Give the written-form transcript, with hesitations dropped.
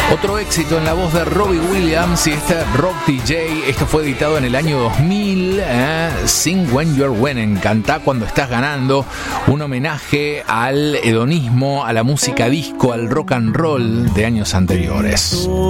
Otro éxito en la voz de Robbie Williams y este Rock DJ. Esto fue editado en el año 2000. Sing When You're Winning, cantá cuando estás ganando. Un homenaje al hedonismo, a la música disco, al rock and roll de años anteriores.